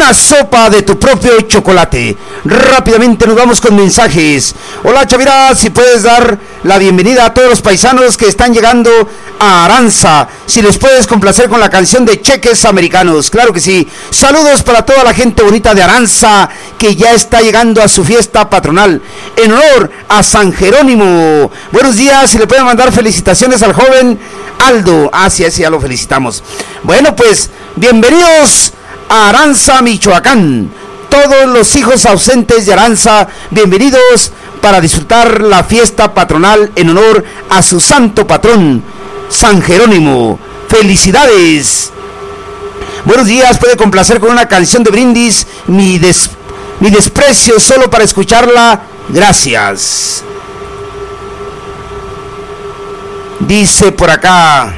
una sopa de tu propio chocolate. Rápidamente nos vamos con mensajes. Hola Chavira, si puedes dar la bienvenida a todos los paisanos que están llegando a Aranza, si les puedes complacer con la canción de Cheques Americanos. Claro que sí. Saludos para toda la gente bonita de Aranza que ya está llegando a su fiesta patronal en honor a San Jerónimo. Buenos días, si le pueden mandar felicitaciones al joven Aldo. Sí, ya lo felicitamos. Bueno, pues bienvenidos a Aranza, Michoacán. Todos los hijos ausentes de Aranza, bienvenidos para disfrutar la fiesta patronal en honor a su santo patrón, San Jerónimo. ¡Felicidades! Buenos días, puede complacer con una canción de Brindis, mi desprecio, solo para escucharla. Gracias. Dice por acá.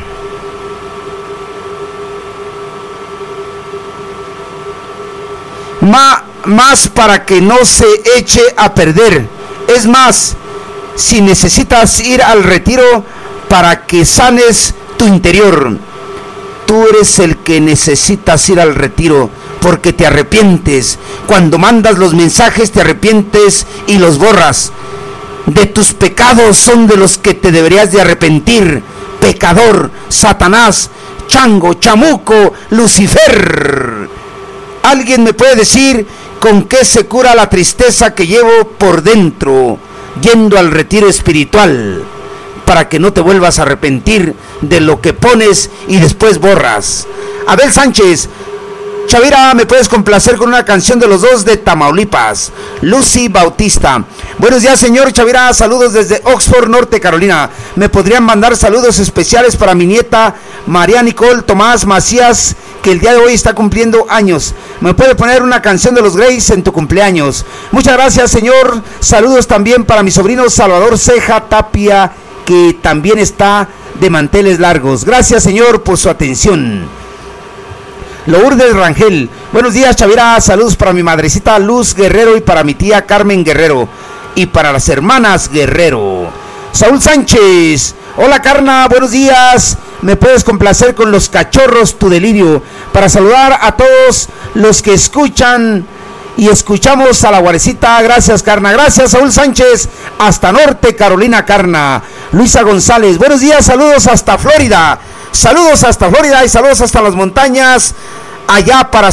Más para que no se eche a perder. Es más, si necesitas ir al retiro para que sanes tu interior, tú eres el que necesitas ir al retiro porque te arrepientes. Cuando mandas los mensajes te arrepientes y los borras. De tus pecados son de los que te deberías de arrepentir. Pecador, Satanás, chango, chamuco, Lucifer. ¿Alguien me puede decir con qué se cura la tristeza que llevo por dentro? Yendo al retiro espiritual, para que no te vuelvas a arrepentir de lo que pones y después borras. Abel Sánchez, Chavira, ¿me puedes complacer con una canción de los dos de Tamaulipas? Lucy Bautista. Buenos días, señor Chavira, saludos desde Oxford, Norte Carolina. ¿Me podrían mandar saludos especiales para mi nieta María Nicole Tomás Macías, que el día de hoy está cumpliendo años? ¿Me puede poner una canción de los Grays en tu cumpleaños? Muchas gracias, señor. Saludos también para mi sobrino Salvador Ceja Tapia, que también está de manteles largos. Gracias, señor, por su atención. Lourdes Rangel, buenos días, Chavira, saludos para mi madrecita Luz Guerrero y para mi tía Carmen Guerrero y para las hermanas Guerrero. Saúl Sánchez, hola Carna, buenos días, me puedes complacer con Los Cachorros, tu delirio, para saludar a todos los que escuchan y escuchamos a la Guarecita. Gracias, Carna. Gracias, Saúl Sánchez, hasta Norte Carolina, Carna. Luisa González, buenos días, saludos hasta Florida. Saludos hasta Florida y saludos hasta las montañas, allá para